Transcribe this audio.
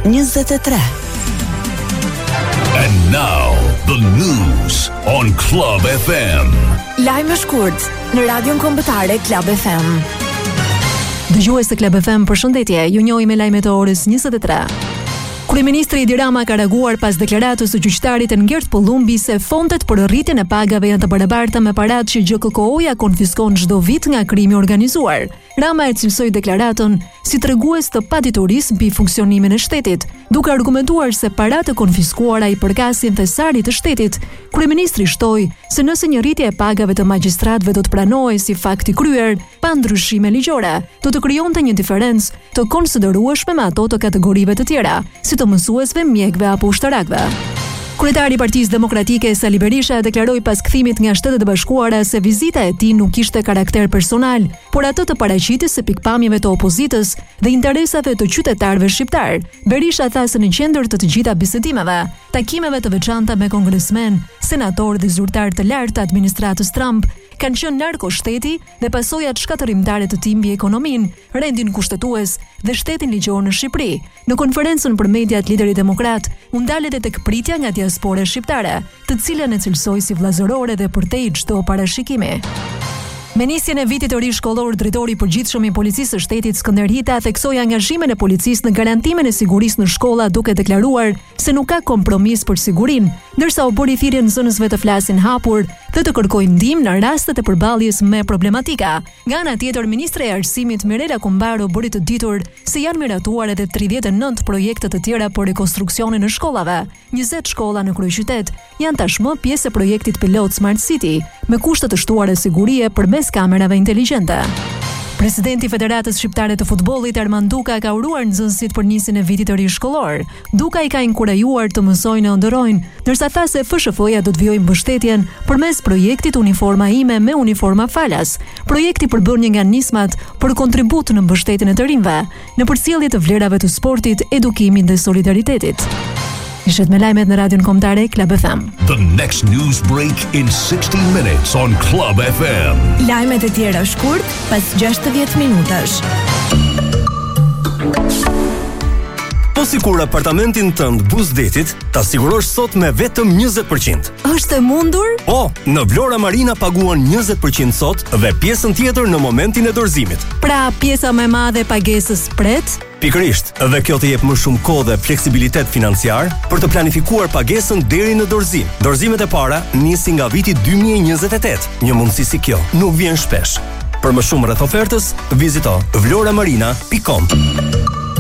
23. And now, the news on Club FM. Lajme shkurt në Radion Kombëtare Club FM. Dëgjues të Club FM, përshëndetje. Ju njohim me lajmet e orës 23. Kryeministri Edi Rama ka reaguar pas deklaratës së gjyqtarit Engert Pollumbi se fontet për rritjen e pagave janë të barabarta me paratë që GKK-ja konfiskon çdo vit nga krimi organizuar. Rama e cilësoi deklaratën si tregues të paditurisë mbi funksionimin e shtetit, duke argumentuar se paratë e konfiskuara i përkasin thesarit të shtetit. Kryeministri shtoi se nëse një rritje e pagave të magjistratëve do të pranohej si fakt i kryer, pa ndryshime ligjore, do të krijonte një diferencë të konsiderueshme me ato të kategorive të tjera, si të mësuesve, mjekëve apo ushtarakëve. Kryetari i Partisë Demokratike Sali Berisha deklaroi pas kthimit nga Shtetet e Bashkuara se vizita e tij nuk kishte karakter personal, por atë të paraqitjes së pikpamjeve të opozitës dhe interesave të qytetarëve shqiptar. Berisha tha se në qendër të gjitha bisedimeve, takimeve të veçanta me kongresmen, senatorë dhe zyrtar të lartë të administratës Trump, kanë qenë narkoshteti dhe pasojat shkatërrimtare të tij mbi ekonominë, rendin kushtetues dhe shtetin ligjor në Shqipëri. Në konferencën për mediat, lideri demokrat u ndalet edhe tek pritja nga diaspora shqiptare, të cilën e cilësoi si vllazërore dhe përtej çdo parashikimi. Me nisjen e vitit të ri shkollor, drejtori i përgjithshëm i Policisë së Shtetit Skënder Hita theksoi angazhimin e policisë në garantimin e sigurisë në shkolla, duke deklaruar se nuk ka kompromis për sigurinë, ndërsa u bëri thirrje nxënësve të flasin hapur dhe të kërkojnë ndihmë në rastet e përballjes me problematika. Nga ana tjetër, ministra e Arsimit Mirela Kumbaro bëri të ditur se janë miratuar edhe 39 projekte të tjera për rekonstruksionin e shkollave. 20 shkolla në kryeqytet janë tashmë pjesë e projektit pilot Smart City, me kushte të shtuara sigurie përmes kamerave inteligjente. Presidenti i Federatës Shqiptare të Futbollit Armand Duka ka uruar nxënësit për nisjen e vitit të ri shkollor. Duka i ka inkurajuar të mësojnë e ëndërrojnë, ndërsa tha se FSHF-ja do të vijojë mbështetjen përmes projektit Uniforma ime me uniforma falas. Projekti përbën nga nismat për kontribut në mbështetjen e të rinjve, në përcjellje të vlerave të sportit, edukimit dhe solidaritetit. Ishet me lajmet në Radion Kombëtare Club FM. The next news break in 60 minutes on Club FM. Lajmet e tjera shkurt pas 60 minutash. Po sikur apartamentin tënd buzdetit, ta sigurosh sot me vetëm 20%. Është e mundur? Po, në Vlora Marina paguan 20% sot dhe pjesën tjetër në momentin e dorëzimit. Pra, pjesa më e madhe e pagesës pret? Pikërisht, dhe kjo të jep më shumë kohë dhe fleksibilitet financiar për të planifikuar pagesën deri në dorëzim. Dorëzimet e para nisin nga viti 2028. Një mundësi si kjo nuk vjen shpesh. Për më shumë rreth ofertës, vizito vloramarina.com.